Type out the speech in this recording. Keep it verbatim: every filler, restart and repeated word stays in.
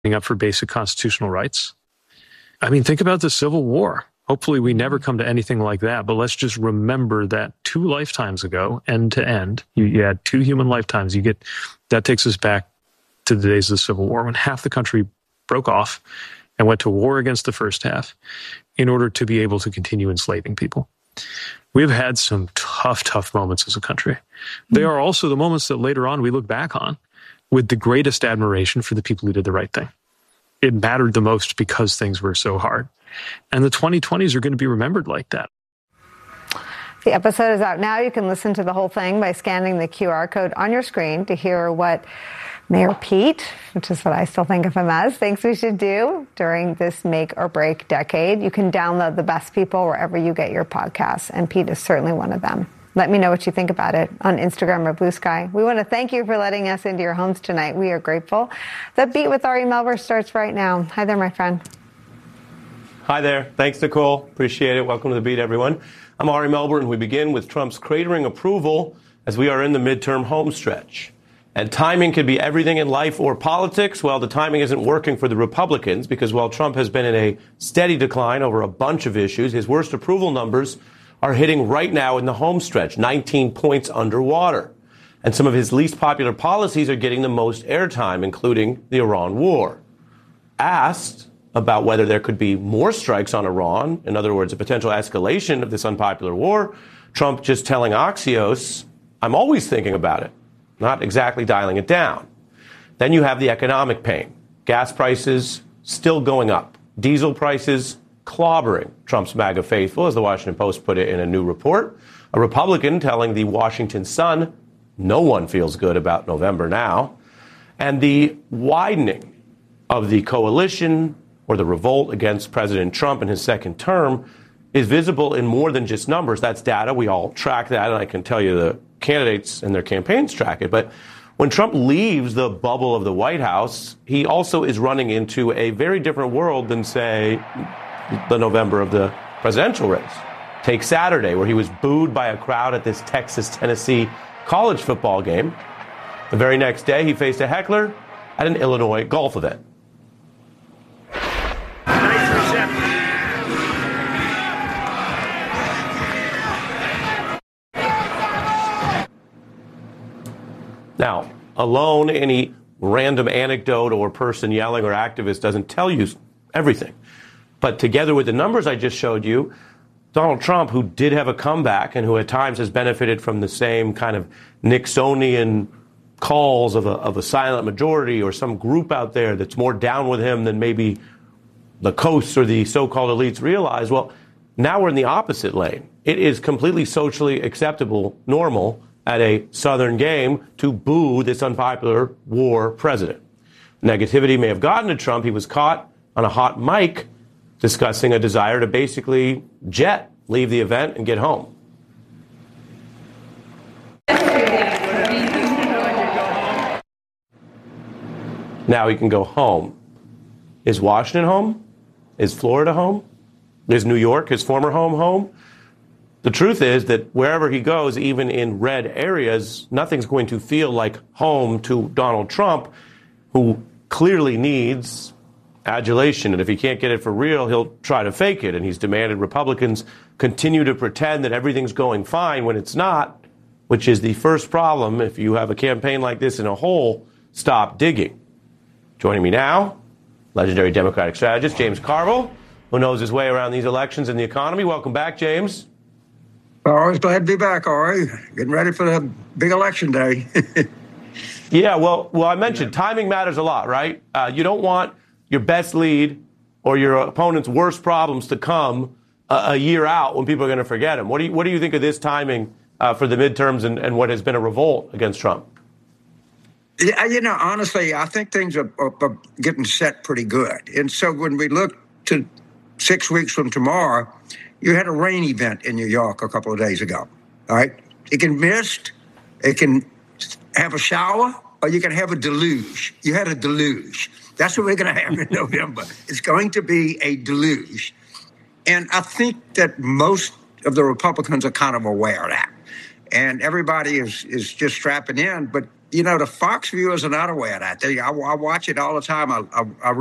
up for basic constitutional rights. I mean, think about the Civil War. Hopefully we never come to anything like that, but let's just remember that two lifetimes ago, end to end, you, you had two human lifetimes. You get, that takes us back to the days of the Civil War when half the country broke off and went to war against the first half in order to be able to continue enslaving people. We've had some tough, tough moments as a country. They are also the moments that later on we look back on with the greatest admiration for the people who did the right thing. It mattered the most because things were so hard. And the twenty twenties are going to be remembered like that. The episode is out now. You can listen to the whole thing by scanning the Q R code on your screen to hear what Mayor Pete, which is what I still think of him as, thinks we should do during this make or break decade. You can download The Best People wherever you get your podcasts, and Pete is certainly one of them. Let me know what you think about it on Instagram or Blue Sky. We want to thank you for letting us into your homes tonight. We are grateful. The Beat with Ari Melber starts right now. Hi there, my friend. Hi there. Thanks, Nicole. Appreciate it. Welcome to The Beat, everyone. I'm Ari Melber, and we begin with Trump's cratering approval as we are in the midterm home stretch. And timing can be everything in life or politics. Well, the timing isn't working for the Republicans because while Trump has been in a steady decline over a bunch of issues, his worst approval numbers are hitting right now in the home stretch, nineteen points underwater. And some of his least popular policies are getting the most airtime, including the Iran war. Asked about whether there could be more strikes on Iran, in other words, a potential escalation of this unpopular war, Trump just telling Axios, I'm always thinking about it, not exactly dialing it down. Then you have the economic pain. Gas prices still going up. Diesel prices clobbering Trump's MAGA faithful, as the Washington Post put it in a new report. A Republican telling the Washington Sun, no one feels good about November now. And the widening of the coalition or the revolt against President Trump in his second term is visible in more than just numbers. That's data. We all track that, and I can tell you the candidates and their campaigns track it. But when Trump leaves the bubble of the White House, he also is running into a very different world than, say, the November of the presidential race. Take Saturday, where he was booed by a crowd at this Texas-Tennessee college football game. The very next day, he faced a heckler at an Illinois golf event. Now, alone, any random anecdote or person yelling or activist doesn't tell you everything. But together with the numbers I just showed you, Donald Trump, who did have a comeback and who at times has benefited from the same kind of Nixonian calls of a, of a silent majority or some group out there that's more down with him than maybe the coasts or the so-called elites realize, well, now we're in the opposite lane. It is completely socially acceptable, normal, at a Southern game to boo this unpopular war president. Negativity may have gotten to Trump. He was caught on a hot mic discussing a desire to basically jet, leave the event, and get home. Now he can go home. Is Washington home? Is Florida home? Is New York, his former home, home? The truth is that wherever he goes, even in red areas, nothing's going to feel like home to Donald Trump, who clearly needs adulation. And if he can't get it for real, he'll try to fake it. And he's demanded Republicans continue to pretend that everything's going fine when it's not, which is the first problem. If you have a campaign like this in a hole, stop digging. Joining me now, legendary Democratic strategist James Carville, who knows his way around these elections and the economy. Welcome back, James. Always glad to be back, Ari. Getting ready for the big election day. yeah, well, well, I mentioned timing matters a lot, right? Uh, you don't want your best lead or your opponent's worst problems to come a, a year out when people are going to forget him. What do you, what do you think of this timing uh, for the midterms and, and what has been a revolt against Trump? Yeah, you know, honestly, I think things are, are, are getting set pretty good. And so when we look to six weeks from tomorrow, you had a rain event in New York a couple of days ago, all right? It can mist, it can have a shower, or you can have a deluge. You had a deluge. That's what we're going to have in November. It's going to be a deluge. And I think that most of the Republicans are kind of aware of that. And everybody is, is just strapping in. But you know, the Fox viewers are not aware of that. They, I, I watch it all the time. I, I, I